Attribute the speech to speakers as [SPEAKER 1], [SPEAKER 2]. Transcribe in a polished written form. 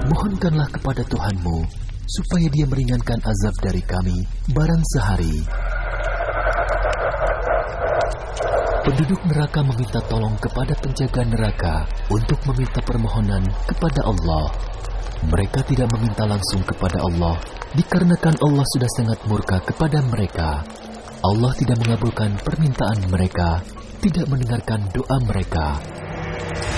[SPEAKER 1] mohonkanlah kepada Tuhanmu supaya Dia meringankan azab dari kami barang sehari. Penduduk neraka meminta tolong kepada penjaga neraka untuk meminta permohonan kepada Allah. Mereka tidak meminta langsung kepada Allah, dikarenakan Allah sudah sangat murka kepada mereka. Allah tidak mengabulkan permintaan mereka, tidak mendengarkan doa mereka.